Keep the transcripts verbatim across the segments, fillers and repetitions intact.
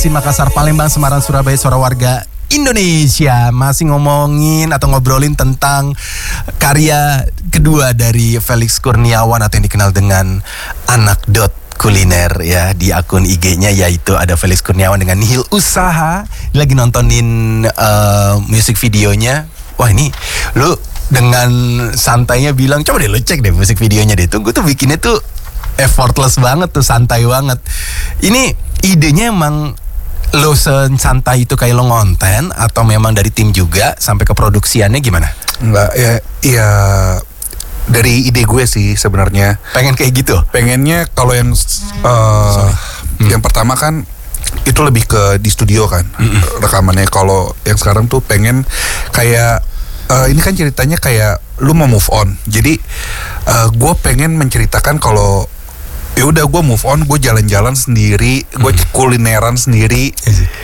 Makassar, Palembang, Semarang, Surabaya, suara warga Indonesia. Masih ngomongin atau ngobrolin tentang karya kedua dari Felix Kurniawan atau yang dikenal dengan Anekdot Kuliner ya di akun I G-nya, yaitu ada Felix Kurniawan dengan Nihil Usaha. Lagi nontonin uh, musik videonya. Wah, ini lu dengan santainya bilang, coba deh lu cek deh musik videonya deh. Tuh gue tuh bikinnya tuh effortless banget tuh, santai banget. Ini idenya emang lo santai itu kayak lo ngonten atau memang dari tim juga sampai ke produksiannya gimana? Enggak, ya ya dari ide gue sih sebenarnya. Pengen kayak gitu? Pengennya kalau yang uh, hmm. yang pertama kan itu lebih ke di studio kan mm-mm. rekamannya. Kalau yang sekarang tuh pengen kayak uh, ini kan ceritanya kayak lu mau move on. Jadi uh, gue pengen menceritakan kalau ya udah gue move on, gue jalan-jalan sendiri, gue hmm. kulineran sendiri.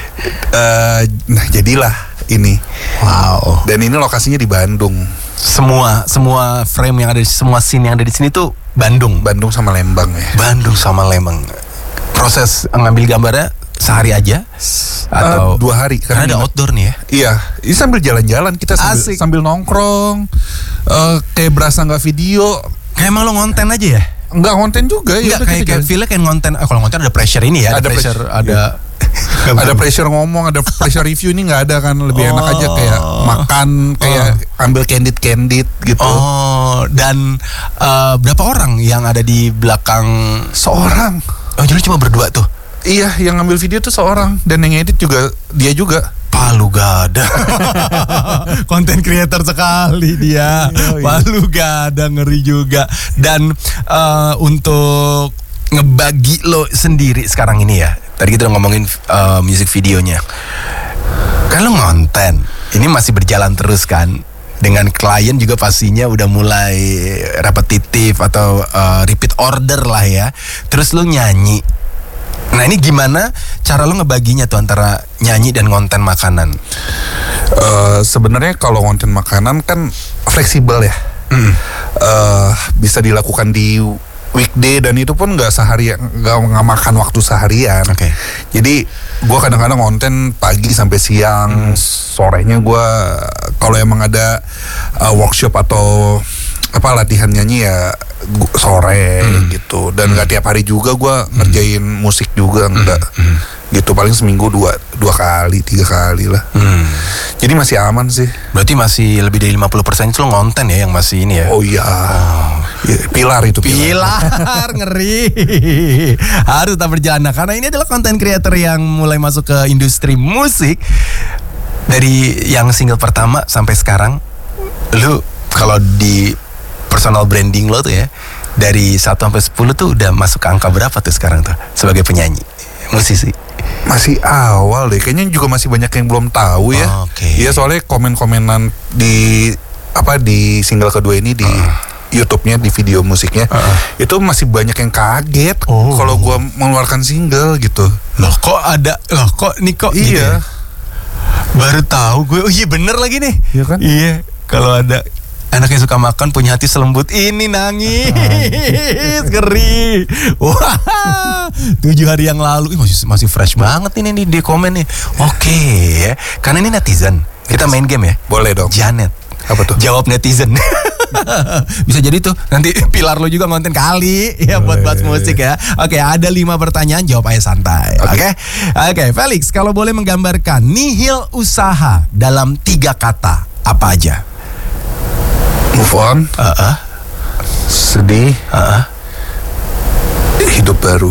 uh, Nah jadilah ini. Wow. Dan ini lokasinya di Bandung. Semua semua frame yang ada di semua scene yang ada di sini tuh Bandung. Bandung sama Lembang ya. Bandung sama Lembang. Proses ngambil gambarnya sehari aja atau uh, dua hari? Karena ada outdoor nih ya. Iya, ini sambil jalan-jalan kita sambil, sambil nongkrong. uh, Kayak berasa nggak video. Kayak emang lo ngonten aja ya? Enggak konten juga ya. Enggak, kayak kayak feel kayak ngonten. Ah, kalau ngonten ada pressure ini ya, ada, ada pressure, pressure ada iya. Ada pressure ngomong, ada pressure review. Ini nggak ada kan, lebih oh. enak aja kayak makan, kayak oh. ambil candid-candid gitu. Oh, dan uh, berapa orang yang ada di belakang? Seorang. Oh, jadi cuma berdua tuh? Iya, yang ngambil video tuh seorang, dan yang edit juga dia juga. Palu gada. Konten creator sekali dia. Palu gada, ngeri juga. Dan uh, untuk ngebagi lo sendiri sekarang ini ya. Tadi kita udah ngomongin uh, music videonya. Kan lo ngonten, ini masih berjalan terus kan? Dengan klien juga pastinya udah mulai repetitif atau uh, repeat order lah ya. Terus lo nyanyi. Nah ini gimana cara lo ngebaginya tuh antara nyanyi dan ngonten makanan? Uh, Sebenarnya kalau ngonten makanan kan fleksibel ya. Mm. uh, Bisa dilakukan di weekday dan itu pun nggak sehari, nggak makan waktu seharian. Okay. Jadi gue kadang-kadang ngonten pagi sampai siang. Mm. Sorenya gue kalau emang ada uh, workshop atau apa latihan nyanyi ya sore hmm. gitu. Dan nggak hmm. tiap hari juga gue ngerjain hmm. musik juga, enggak hmm. gitu, paling seminggu dua dua kali tiga kali lah. hmm. Jadi masih aman sih. Berarti masih lebih dari lima puluh persen itu lo ngonten ya yang masih ini ya? Oh iya. Oh. Ya, pilar itu pilar, pilar ngeri. Harus tetap berjalan. Nah, karena ini adalah konten creator yang mulai masuk ke industri musik. Dari yang single pertama sampai sekarang, lu kalau di personal branding lo tuh ya, dari satu sampai sepuluh tuh udah masuk ke angka berapa tuh sekarang tuh sebagai penyanyi, musisi? Masih awal deh, kayaknya juga masih banyak yang belum tahu ya. Oh, okay. Iya, soalnya komen-komenan di apa di single kedua ini di uh. YouTube-nya, di video musiknya, uh. itu masih banyak yang kaget oh. kalau gue mengeluarkan single gitu. Loh kok ada, loh kok nih kok? Iya. Gitu? Baru tahu gue. Oh iya bener lagi nih. Iya kan? Iya. Kalau ada anak yang suka makan punya hati selembut ini nangis, ngeri. Wah, tujuh hari yang lalu, Ih, masih masih fresh banget ini nih di komen nih. Oke, okay, ya. Karena ini netizen, kita main game ya. Boleh dong. Janet, apa tuh? Jawab netizen. Bisa jadi tuh nanti pilar lo juga ngonten kali ya buat bahas musik ya. Oke, okay, ada lima pertanyaan, jawab aja santai. Oke, okay. oke, okay, Felix, kalau boleh menggambarkan Nihil Usaha dalam tiga kata, apa aja? Move on, uh-uh. sedih, uh-uh. hidup baru.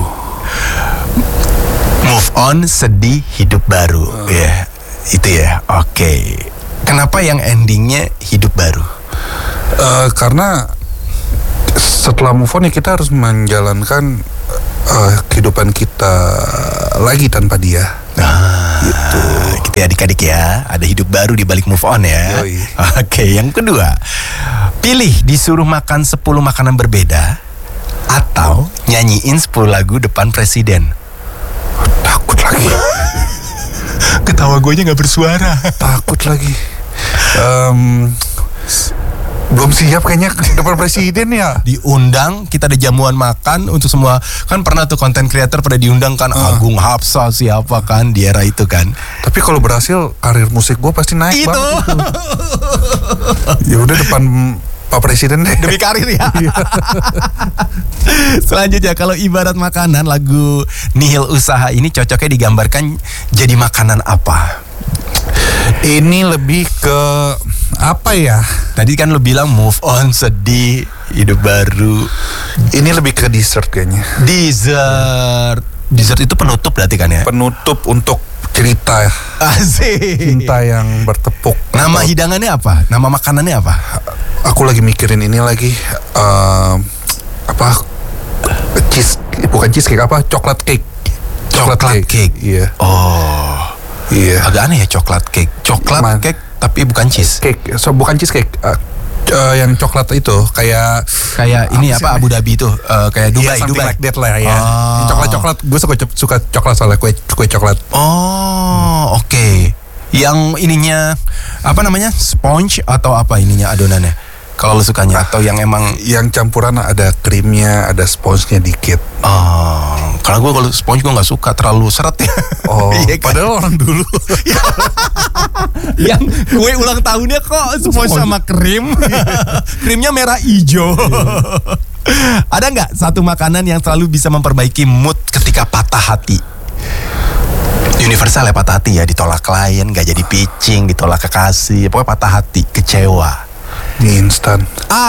Move on, sedih, hidup baru. uh. Ya, yeah, itu ya. Oke. Okay. Kenapa yang endingnya hidup baru? Uh, karena setelah move on ya kita harus menjalankan uh, kehidupan kita lagi tanpa dia. Ah, gitu. Gitu ya adik-adik ya. Ada hidup baru di balik move on ya. Yoi. Oke, yang kedua, pilih disuruh makan sepuluh makanan berbeda atau nyanyiin sepuluh lagu depan presiden. Takut lagi. Ketawa gue aja gak bersuara. Takut lagi. um, Belum siap kayaknya depan presiden ya. Diundang, kita ada jamuan makan untuk semua. Kan pernah tuh konten creator pada diundang kan, uh. Agung Hapsa siapa kan di era itu kan. Tapi kalau berhasil karir musik gue pasti naik itu. banget itu. Ya udah depan Pak Presiden deh. Demi karir ya. Selanjutnya kalau ibarat makanan, lagu Nihil Usaha ini cocoknya digambarkan jadi makanan apa? Ini lebih ke apa ya? Tadi kan lo bilang move on, sedih, hidup baru. Ini lebih ke dessert kayaknya. Dessert. Dessert itu penutup berarti kan ya? Penutup untuk cerita. Asik. Cinta yang bertepuk. Nama atau... hidangannya apa? Nama makanannya apa? Aku lagi mikirin ini lagi uh, apa? Cheese, bukan cheesecake, apa? Coklat cake. Coklat cake. cake. Iya. Oh. Iya. Agak aneh ya coklat cake. Coklat Man. cake tapi bukan cheese. Cake. So bukan cheesecake. Uh, uh, yang coklat itu kayak kayak ini apa, apa Abu Dhabi itu uh, kayak Dubai, yeah, Dubai like that lah ya. Oh. Coklat-coklat. Gue suka suka coklat soalnya kue kue coklat. Oh, oke. Okay. Yang ininya apa namanya? Sponge atau apa ininya adonannya? Kalau lo sukanya atau yang emang yang campuran ada krimnya, ada sponsnya dikit. Oh, karena gue kalau sponge gue nggak suka, terlalu seret ya. Oh, iya kan? Padahal orang dulu yang kue ulang tahunnya kok sponge sama krim. Krimnya merah hijau. Ada nggak satu makanan yang selalu bisa memperbaiki mood ketika patah hati? Universal ya patah hati ya, ditolak klien, nggak jadi pitching, ditolak kekasih, pokoknya patah hati, kecewa. Mie instan.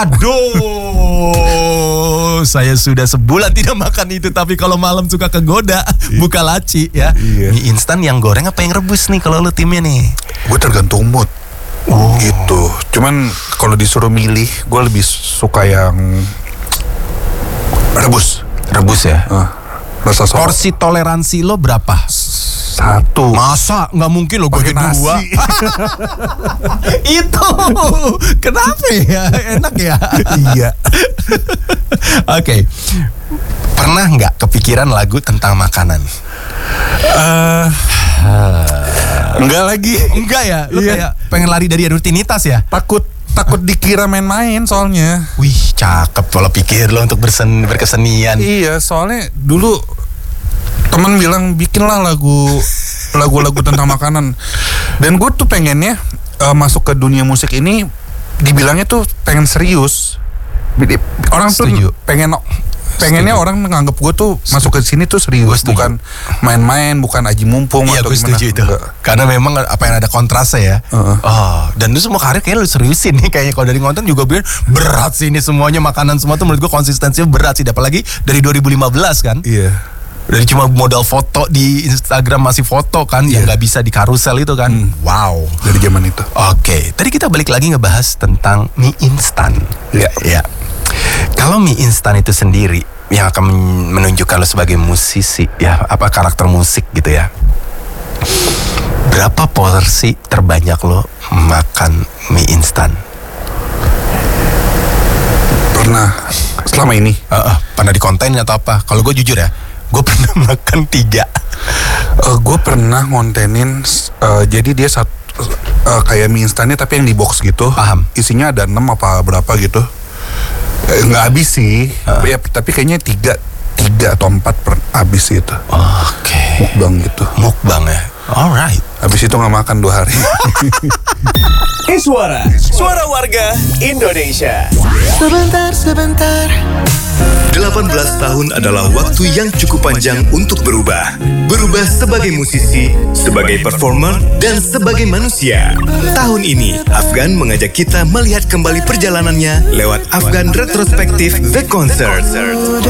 Aduh, saya sudah sebulan tidak makan itu, tapi kalau malam suka kegoda buka laci ya. Iya. Mie instan yang goreng apa yang rebus nih kalau lu timnya nih? Gue tergantung mood. Oh. Gitu. Cuman kalau disuruh milih, gue lebih suka yang rebus. Rebus ya. Uh, rasa soal. Porsi toleransi lo berapa? Satu. Masa nggak mungkin lo gue dua. Itu kenapa ya? Enak ya. Iya. Oke. Okay. Pernah nggak kepikiran lagu tentang makanan? Uh, enggak lagi. Enggak ya. Lo iya. kayak pengen lari dari rutinitas ya? Takut takut dikira main-main soalnya. Wih, cakep kalau pikir lo untuk bersen berkesenian. Iya, soalnya dulu teman bilang bikinlah lagu lagu-lagu tentang makanan, dan gue tuh pengennya uh, masuk ke dunia musik ini dibilangnya tuh pengen serius. Orang Setuju. tuh pengen pengennya Setuju. Orang menganggap gue tuh Setuju. masuk ke sini tuh serius, bukan main-main, bukan aji mumpung. Iya, atau gue setuju itu. Karena memang apa yang ada kontrasnya ya. Uh-uh. Oh, dan itu semua karir kayaknya lu seriusin nih. Kayaknya kalau dari konten juga biar berat sih ini semuanya, makanan semua tuh menurut gue konsistensinya berat sih. Apalagi dari dua ribu lima belas kan. Iya. Dari cuma modal foto di Instagram masih foto kan, yeah. yang nggak bisa di karusel itu kan. Hmm. Wow. Dari zaman itu. Oke, okay. Tadi kita balik lagi ngebahas tentang mie instan. Iya. Yeah. Yeah. Kalau mie instan itu sendiri yang akan menunjukkan lo sebagai musisi, ya apa karakter musik gitu ya. Berapa porsi terbanyak lo makan mie instan? Pernah selama ini? Uh, uh, pernah di kontennya atau apa? Kalau gue jujur ya, gue pernah makan tiga. Uh, gue pernah ngontenin, uh, jadi dia satu uh, kayak mie instannya tapi yang di box gitu. Paham. Isinya ada enam apa berapa gitu. Eh, nggak habis sih, uh. ya, tapi kayaknya tiga, tiga atau empat per habis itu. Oke. Okay. Mukbang gitu. Mukbang ya. Alright. Habis itu nggak makan dua hari. Eh suara, suara warga Indonesia. Sebentar, sebentar. delapan belas tahun adalah waktu yang cukup panjang untuk berubah. Berubah sebagai musisi, sebagai performer, dan sebagai manusia. Tahun ini, Afgan mengajak kita melihat kembali perjalanannya lewat Afgan Retrospektif The Concert.